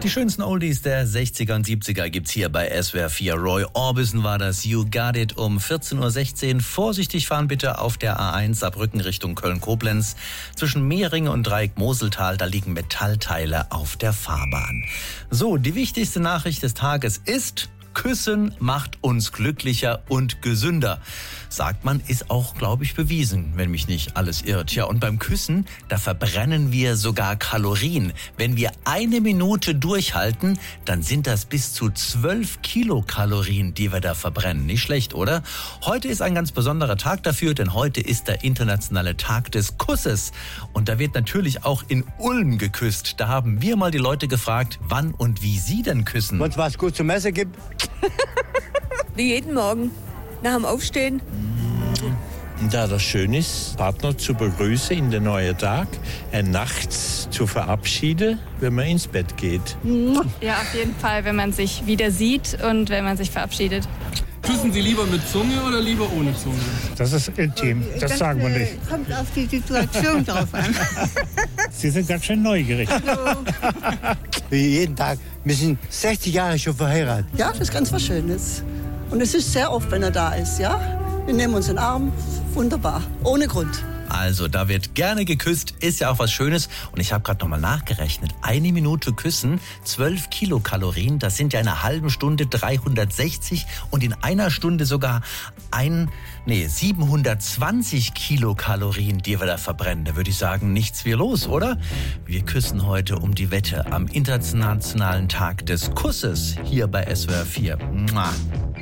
Die schönsten Oldies der 60er und 70er gibt's hier bei SWR 4. Roy Orbison war das, You Got It, um 14.16 Uhr. Vorsichtig fahren bitte auf der A1 Saarbrücken Richtung Köln-Koblenz. Zwischen Mehringen und Dreieck-Moseltal, da liegen Metallteile auf der Fahrbahn. So, die wichtigste Nachricht des Tages ist: Küssen macht uns glücklicher und gesünder. Sagt man, ist auch, glaube ich, bewiesen, wenn mich nicht alles irrt. Ja, und beim Küssen, da verbrennen wir sogar Kalorien. Wenn wir 1 Minute durchhalten, dann sind das bis zu 12 Kilokalorien, die wir da verbrennen. Nicht schlecht, oder? Heute ist ein ganz besonderer Tag dafür, denn heute ist der internationale Tag des Kusses. Und da wird natürlich auch in Ulm geküsst. Da haben wir mal die Leute gefragt, wann und wie sie denn küssen. Und was gut zum Essen gibt? Wie jeden Morgen, nach dem Aufstehen. Da das schön ist, Partner zu begrüßen in den neuen Tag, nachts zu verabschieden, wenn man ins Bett geht. Ja, auf jeden Fall, wenn man sich wieder sieht und wenn man sich verabschiedet. Küssen Sie lieber mit Zunge oder lieber ohne Zunge? Das ist intim, das sagen wir nicht. Kommt auf die Situation drauf an. Sie sind ganz schön neugierig. Wie jeden Tag. Wir sind 60 Jahre schon verheiratet. Ja, das ist ganz was Schönes. Und es ist sehr oft, wenn er da ist, ja. Wir nehmen uns in den Arm, wunderbar, ohne Grund. Also, da wird gerne geküsst, ist ja auch was Schönes. Und ich habe gerade nochmal nachgerechnet. 1 Minute küssen, 12 Kilokalorien, das sind ja in einer halben Stunde 360 und in einer Stunde sogar 720 Kilokalorien, die wir da verbrennen. Da würde ich sagen, nichts wie los, oder? Wir küssen heute um die Wette am Internationalen Tag des Kusses hier bei SWR 4. Mua.